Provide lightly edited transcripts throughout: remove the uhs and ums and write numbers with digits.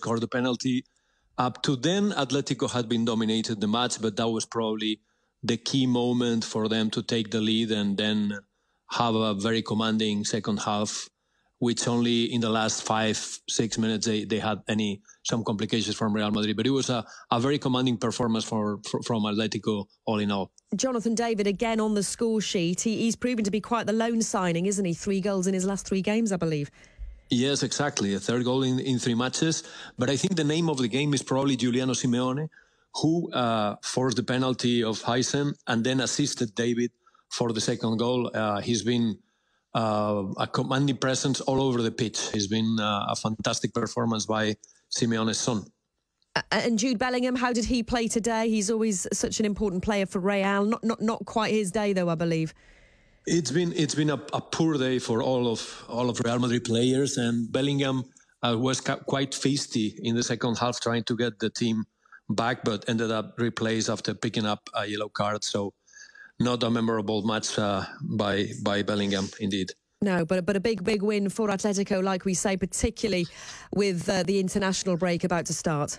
scored the penalty. Up to then, Atletico had been dominated the match, but that was probably the key moment for them to take the lead and then have a very commanding second half, which only in the last 5-6 minutes they had some complications from Real Madrid. But it was a very commanding performance from Atletico all in all. Jonathan David, again on the score sheet, he's proven to be quite the lone signing, isn't he? 3 goals in his last 3 games, I believe. Yes, exactly. A 3rd goal in 3 matches. But I think the name of the game is probably Giuliano Simeone, who forced the penalty of Heisen and then assisted David for the 2nd goal. He's been a commanding presence all over the pitch. It's been a fantastic performance by Simeone's son. And Jude Bellingham, how did he play today? He's always such an important player for Real. Not quite his day, though, I believe. It's been a poor day for all of Real Madrid players, and Bellingham was quite feisty in the second half, trying to get the team back, but ended up replaced after picking up a yellow card. So not a memorable match by Bellingham, indeed. No, but a big win for Atletico, like we say, particularly with the international break about to start.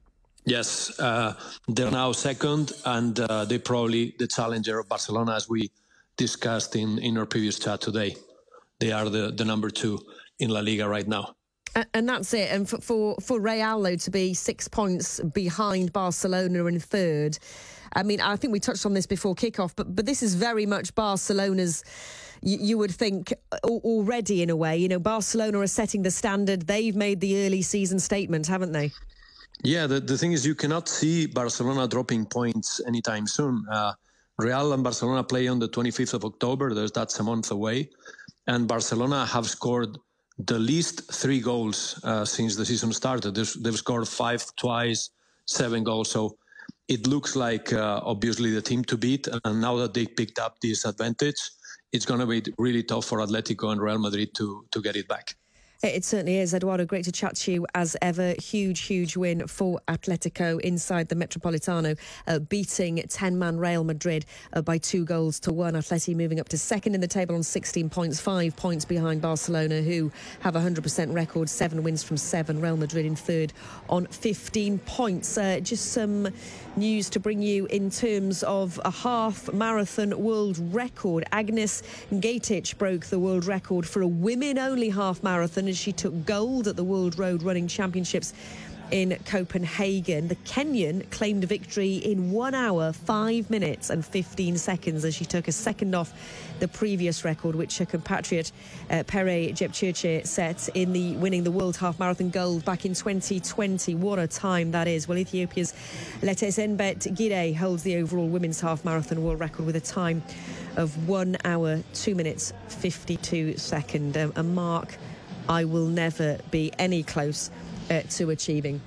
Yes, they're now 2nd, and they're probably the challenger of Barcelona, as we discussed in our previous chat today. They are the number 2 in La Liga right now. And that's it. And for Real, though, to be 6 points behind Barcelona in 3rd, I mean, I think we touched on this before kickoff, but this is very much Barcelona's, you would think, already in a way. You know, Barcelona are setting the standard. They've made the early season statement, haven't they? Yeah, the thing is, you cannot see Barcelona dropping points anytime soon. Real and Barcelona play on the 25th of October. That's a month away. And Barcelona have scored the least 3 goals since the season started. They've scored 5 twice, 7 goals. So it looks like obviously the team to beat. And now that they picked up this advantage, it's going to be really tough for Atletico and Real Madrid to get it back. It certainly is. Eduardo, great to chat to you as ever. Huge win for Atletico inside the Metropolitano, beating 10-man Real Madrid by 2-1. Atleti moving up to 2nd in the table on 16 points, 5 points behind Barcelona, who have a 100% record, 7 wins from 7. Real Madrid in 3rd on 15 points. Just some news to bring you in terms of a half-marathon world record. Agnes Gatic broke the world record for a women-only half-marathon as she took gold at the World Road Running Championships in Copenhagen. The Kenyan claimed victory in 1 hour, 5 minutes and 15 seconds as she took a second off the previous record, which her compatriot Pere Jepchirche set in winning the World Half Marathon gold back in 2020. What a time that is. Well, Ethiopia's Letesenbet Gide holds the overall women's half marathon world record with a time of 1 hour, 2 minutes, 52 seconds. A mark I will never be any close to achieving.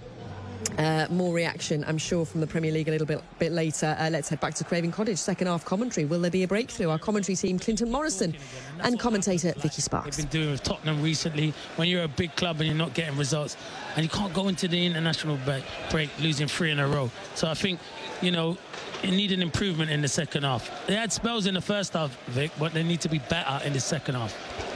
More reaction, I'm sure, from the Premier League a little bit later. Let's head back to Craven Cottage. Second half commentary. Will there be a breakthrough? Our commentary team, Clinton Morrison and commentator Vicky Sparks. They've been doing with Tottenham recently. When you're a big club and you're not getting results, and you can't go into the international break losing 3 in a row. So I think, you know, it needed improvement in the second half. They had spells in the first half, Vic, but they need to be better in the second half.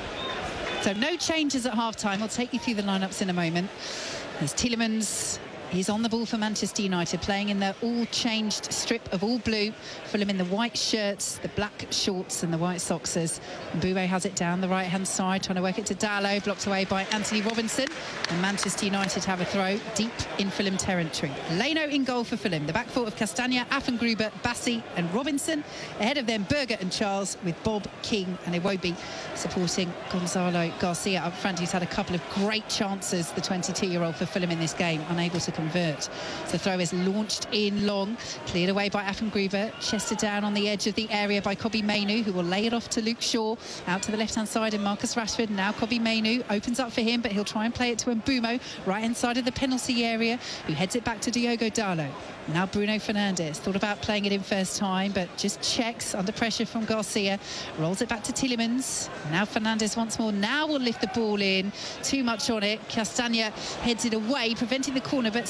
So no changes at half-time. I'll take you through the lineups in a moment. There's Tielemans. He's on the ball for Manchester United, playing in their all-changed strip of all blue. Fulham in the white shirts, the black shorts and the white soxers. Mbeumo has it down the right-hand side, trying to work it to Dalot, blocked away by Anthony Robinson. And Manchester United have a throw deep in Fulham territory. Leno in goal for Fulham. The back four of Castagna, Affengruber, Bassi and Robinson. Ahead of them, Berger and Charles, with Bob, King and Iwobi supporting Gonzalo Garcia up front, who's had a couple of great chances, the 22-year-old for Fulham in this game, unable to convert. The throw is launched in long, cleared away by Affengruber, chested down on the edge of the area by Kobbie Mainoo, who will lay it off to Luke Shaw, out to the left-hand side, and Marcus Rashford. Now Kobbie Mainoo opens up for him, but he'll try and play it to Mbeumo, right inside of the penalty area, who heads it back to Diogo Dalot. Now Bruno Fernandes thought about playing it in first time, but just checks under pressure from Garcia, rolls it back to Tielemans. Now Fernandes once more, now will lift the ball in, too much on it. Castagna heads it away, preventing the corner, but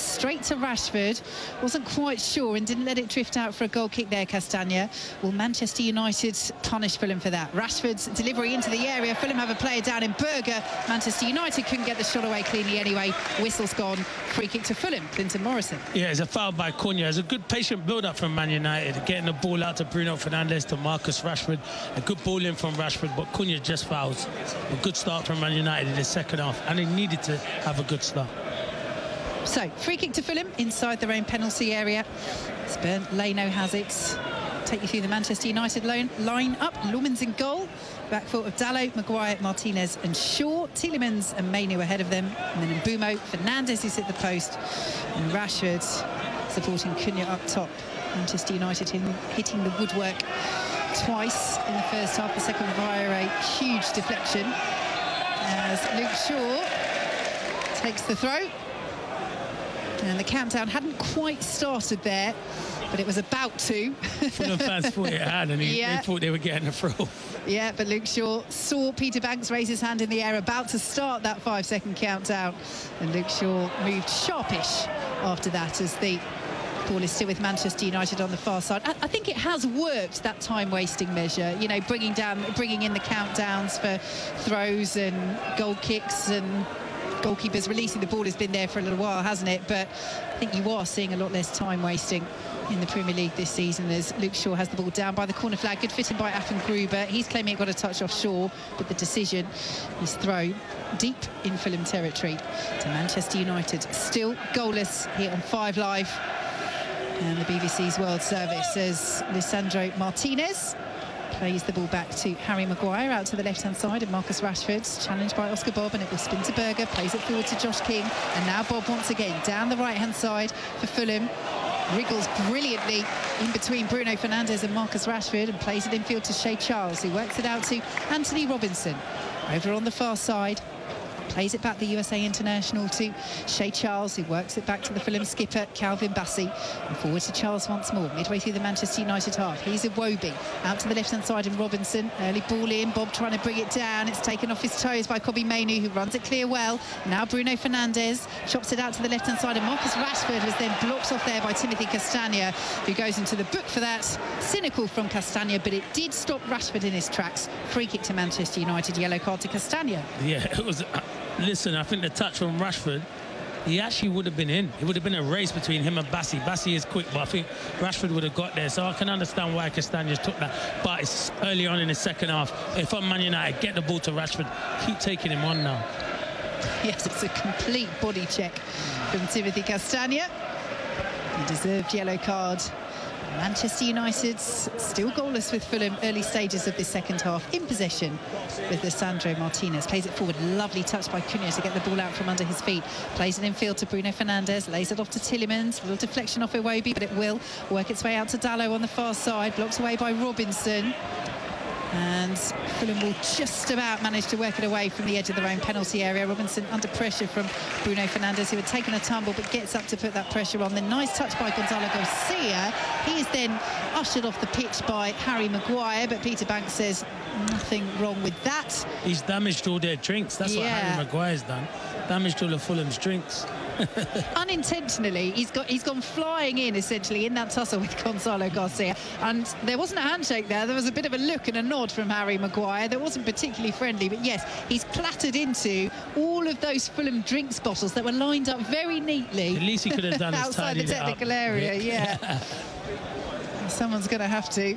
straight to Rashford. Wasn't quite sure and didn't let it drift out for a goal kick there, Castagna. Will Manchester United punish Fulham for that? Rashford's delivery into the area. Fulham have a player down in Berger. Manchester United couldn't get the shot away cleanly anyway. Whistle's gone. Free kick to Fulham. Clinton Morrison. Yeah, it's a foul by Cunha. It's a good patient build-up from Man United. Getting the ball out to Bruno Fernandes, to Marcus Rashford. A good ball in from Rashford, but Cunha just fouls. A good start from Man United in the second half, and they needed to have a good start. So, free kick to Fulham inside their own penalty area. It's Bernd Leno has it. Take you through the Manchester United line up. Loomans in goal. Back foot of Dalot, Maguire, Martinez and Shaw. Tielemans and Mainoo ahead of them. And then Mbeumo, Fernandes is at the post. And Rashford supporting Cunha up top. Manchester United hitting the woodwork twice in the first half. The second via a huge deflection. As Luke Shaw takes the throw. And the countdown hadn't quite started there, but it was about to. Fulham fans thought it had, and they thought they were getting a throw. Yeah, but Luke Shaw saw Peter Banks raise his hand in the air, about to start that 5-second countdown. And Luke Shaw moved sharpish after that, as the ball is still with Manchester United on the far side. I think it has worked, that time-wasting measure. You know, bringing in the countdowns for throws and goal kicks and goalkeepers releasing the ball has been there for a little while, hasn't it? But I think you are seeing a lot less time wasting in the Premier League this season, as Luke Shaw has the ball down by the corner flag. Good fitting by Afan Gruber. He's claiming it got a touch off Shaw, but the decision is thrown deep in Fulham territory to Manchester United. Still goalless here on 5 Live. And the BBC's World Service as Lisandro Martinez plays the ball back to Harry Maguire out to the left-hand side, and Marcus Rashford's challenged by Oscar Bob, and it will spin to Berger, plays it forward to Josh King, and now Bob once again down the right-hand side for Fulham. Wriggles brilliantly in between Bruno Fernandes and Marcus Rashford and plays it infield to Shea Charles, who works it out to Anthony Robinson. Over on the far side, plays it back, the USA international, to Shea Charles, who works it back to the Fulham skipper, Calvin Bassey. And forward to Charles once more, midway through the Manchester United half. He's Iwobi, out to the left-hand side, and Robinson. Early ball in, Bob trying to bring it down. It's taken off his toes by Kobbie Mainoo, who runs it clear well. Now Bruno Fernandes chops it out to the left-hand side, and Marcus Rashford was then blocked off there by Timothy Castagna, who goes into the book for that. Cynical from Castagna, but it did stop Rashford in his tracks. Free kick to Manchester United, yellow card to Castagna. Yeah, it was... Listen, I think the touch from Rashford, he actually would have been in. It would have been a race between him and Bassey. Bassey is quick, but I think Rashford would have got there. So I can understand why Castagna took that. But it's early on in the second half. If I'm Man United, get the ball to Rashford. Keep taking him on now. Yes, it's a complete body check from Timothy Castagna. A deserved yellow card. Manchester United still goalless with Fulham early stages of this second half, in possession with Lisandro Martinez. Plays it forward, lovely touch by Cunha to get the ball out from under his feet. Plays it in field to Bruno Fernandes, lays it off to Tielemans. A little deflection off Iwobi, but it will work its way out to Dalot on the far side, blocked away by Robinson. And Fulham will just about manage to work it away from the edge of their own penalty area. Robinson under pressure from Bruno Fernandes, who had taken a tumble but gets up to put that pressure on. Then nice touch by Gonzalo Garcia. He is then ushered off the pitch by Harry Maguire, but Peter Banks says nothing wrong with that. He's damaged all their drinks. That's what Harry Maguire's done. Damaged all of Fulham's drinks. Unintentionally, he's gone flying in essentially in that tussle with Gonzalo Garcia, and there wasn't a handshake there. There was a bit of a look and a nod from Harry Maguire that wasn't particularly friendly, but yes, he's clattered into all of those Fulham drinks bottles that were lined up very neatly. At least he could have done outside the technical area. Yeah. Someone's going to have to.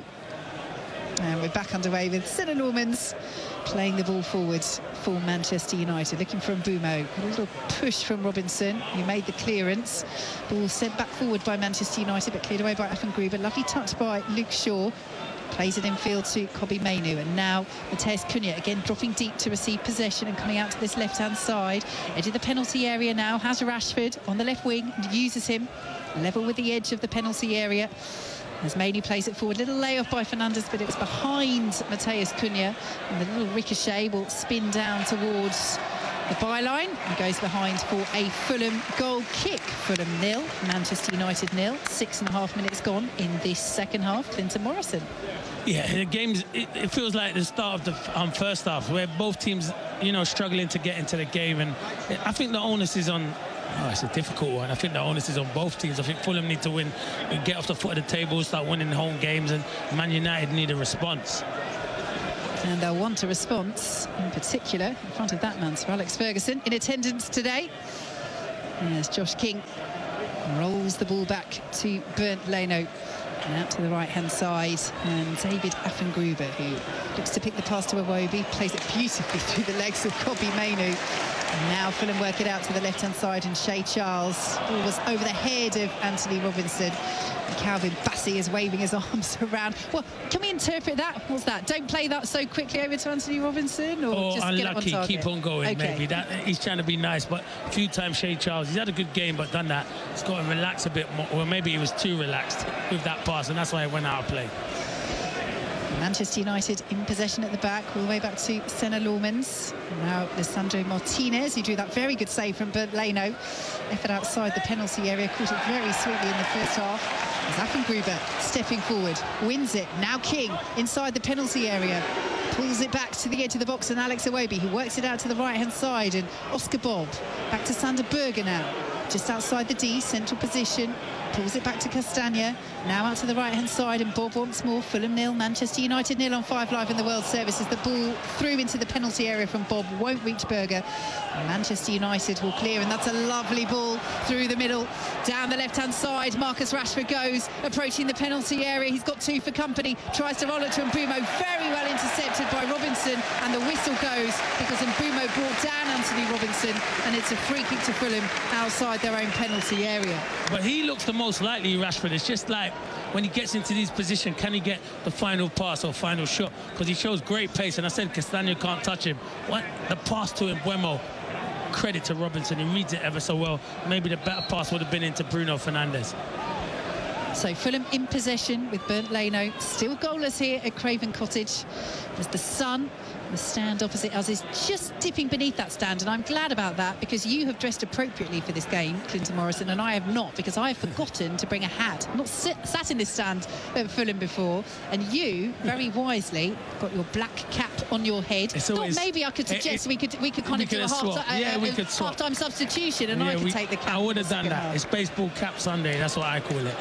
And we're back underway with Senna Normans playing the ball forward for Manchester United, looking for Mbeumo. A little push from Robinson, who made the clearance. Ball sent back forward by Manchester United, but cleared away by Afan Gruber. Lovely touch by Luke Shaw. Plays it in field to Kobbie Mainoo, and now Matheus Cunha again dropping deep to receive possession and coming out to this left-hand side. Edge of the penalty area now, has Rashford on the left wing and uses him level with the edge of the penalty area. As Mainoo plays it forward, little layoff by Fernandes, but it was behind Matheus Cunha, and the little ricochet will spin down towards the byline and goes behind for a Fulham goal kick. Fulham 0, Manchester United 0. 6.5 minutes gone in this second half. Clinton Morrison. Yeah, the game's, it feels like the start of the first half, where both teams, you know, struggling to get into the game, and I think the onus is on Oh, it's a difficult one. I think the onus is on both teams. I think Fulham need to win and get off the foot of the table, start winning home games, and Man United need a response. And they'll want a response, in particular, in front of that man, Sir Alex Ferguson, in attendance today. As Josh King rolls the ball back to Bernd Leno. And out to the right-hand side, and David Affengruber, who looks to pick the pass to Iwobi, plays it beautifully through the legs of Kobbie Mainoo. And now Fulham work it out to the left-hand side, and Shea Charles was over the head of Anthony Robinson. And Calvin Bassey is waving his arms around. Well, can we interpret that? What's that? Don't play that so quickly over to Anthony Robinson, or just unlucky, get it on target? keep on going, okay. Maybe. He's trying to be nice, but a few times Shea Charles, he's had a good game, but done that. He's got to relax a bit more, or maybe he was too relaxed with that pass, and that's why he went out of play. Manchester United in possession at the back, all the way back to Senna Lormans. Now Lisandro Martinez, who drew that very good save from Bernd Leno. Effort outside the penalty area, caught it very sweetly in the first half. As Affengruber stepping forward, wins it. Now King inside the penalty area. Pulls it back to the edge of the box, and Alex Iwobi, who works it out to the right-hand side, and Oscar Bob back to Sander Berge now. Just outside the D, central position. Pulls it back to Castagna. Now out to the right-hand side, and Bob once more. Fulham 0, Manchester United 0 on 5 Live in the World Service as the ball through into the penalty area from Bob won't reach Berger. Manchester United will clear, and that's a lovely ball through the middle. Down the left-hand side, Marcus Rashford goes, approaching the penalty area. He's got 2 for company. Tries to roll it to Mbeumo. Very well intercepted by Robinson, and the whistle goes because Mbeumo brought down Anthony Robinson, and it's a free kick to Fulham outside their own penalty area. But he looks the most likely, Rashford. It's just like when he gets into these positions, can he get the final pass or final shot? Because he shows great pace, and I said Castagna can't touch him. What the pass to Mbeumo, credit to Robinson, he reads it ever so well. Maybe the better pass would have been into Bruno Fernandes. So Fulham in possession with Bernd Leno, still goalless here at Craven Cottage, as the sun, the stand opposite us, is just dipping beneath that stand, and I'm glad about that, because you have dressed appropriately for this game, Clinton Morrison, and I have not, because I have forgotten to bring a hat. I've not sat in this stand at Fulham before, and you very wisely got your black cap on your head. Thought maybe I could suggest we could kind of do a half-time substitution, and I could take the cap. I would have done that. It's baseball cap Sunday, that's what I call it.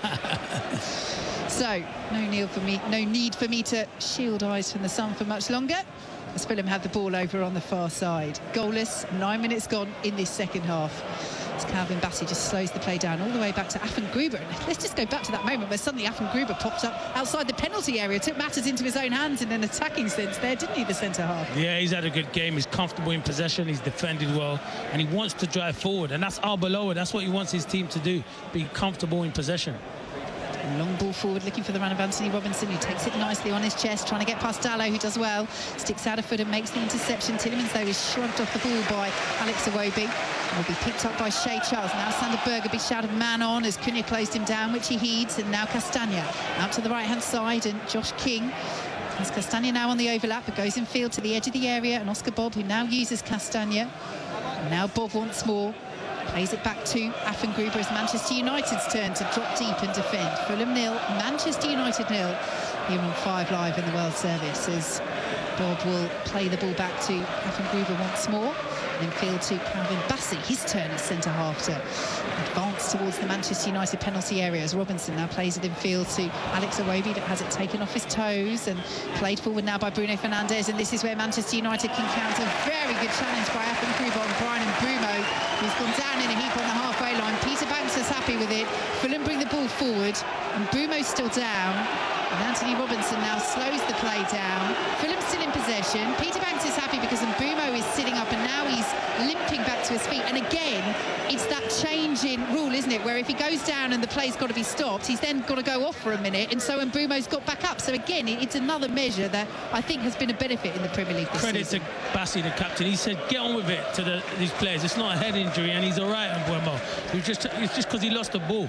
So no need for me to shield eyes from the sun for much longer, as Fulham have the ball over on the far side. Goalless, 9 minutes gone in this second half. As Calvin Bassey just slows the play down all the way back to Affengruber. And let's just go back to that moment where suddenly Affengruber popped up outside the penalty area, took matters into his own hands in an attacking sense there, didn't he, the centre-half? Yeah, he's had a good game. He's comfortable in possession. He's defended well, and he wants to drive forward. And that's Arbeloa. That's what he wants his team to do, be comfortable in possession. Long ball forward, looking for the run of Anthony Robinson, who takes it nicely on his chest, trying to get past Dalot, who does well. Sticks out of foot and makes the interception. Tielemans, though, is shrugged off the ball by Alex Iwobi. Will be picked up by Shea Charles. Now Sander Berge, big shout of man on as Cunha closed him down, which he heeds. And now Castagna out to the right-hand side, and Josh King. As Castagna now on the overlap, but goes in field to the edge of the area, and Oscar Bob, who now uses Castagna. And now Bob once more. Plays it back to Affengruber as Manchester United's turn to drop deep and defend. Fulham 0, Manchester United 0 here on 5 Live in the World Service, as Bob will play the ball back to Affengruber once more. In field to Calvin Bassey, his turn at centre-half to advance towards the Manchester United penalty area, as Robinson now plays it in field to Alex Iwobi, that has it taken off his toes and played forward now by Bruno Fernandes. And this is where Manchester United can counter. Very good challenge by Affengruber on Brian Mbeumo, who's gone down in a heap on the halfway line. Peter Banks is happy with it. Fulham bring the ball forward, and Mbeumo's still down. And Anthony Robinson now slows the play down. Fulham's still in possession. Peter Banks is happy because Mbeumo is sitting up, and now he's limping back to his feet. And again, it's that change in rule, isn't it, where if he goes down and the play's got to be stopped, he's then got to go off for a minute, and so Mbeumo's got back up. So again, it's another measure that I think has been a benefit in the Premier League this season. Credit to Bassey, the captain. He said, get on with it to these players. It's not a head injury, and he's all right on Mbeumo. It's just because he lost the ball.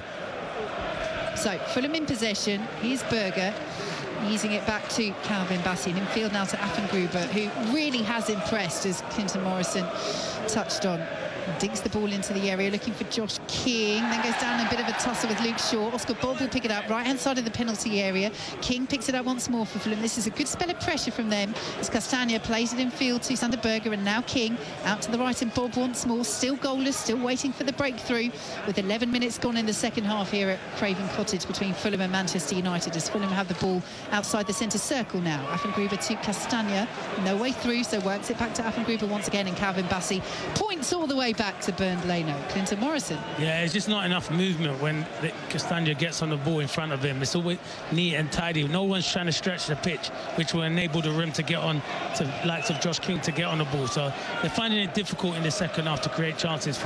So Fulham in possession. Here's Berger, easing it back to Calvin Bassey, and in field now to Affengruber, who really has impressed, as Clinton Morrison touched on. Digs the ball into the area, looking for Josh King, then goes down in a bit of a tussle with Luke Shaw. Oscar Bob will pick it up, right-hand side of the penalty area. King picks it up once more for Fulham. This is a good spell of pressure from them as Castagna plays it in field to Sander Berger, and now King out to the right, and Bob once more, still goalless, still waiting for the breakthrough, with 11 minutes gone in the second half here at Craven Cottage between Fulham and Manchester United, as Fulham have the ball outside the centre circle now. Affengruber to Castagna, no way through, so works it back to Affengruber once again, and Calvin Bassey points all the way back to Bernd Leno. Clinton Morrison. Yeah, it's just not enough movement when Castagna gets on the ball in front of him. It's always neat and tidy. No one's trying to stretch the pitch, which will enable the rim to get on to likes of Josh King to get on the ball. So they're finding it difficult in the second half to create chances for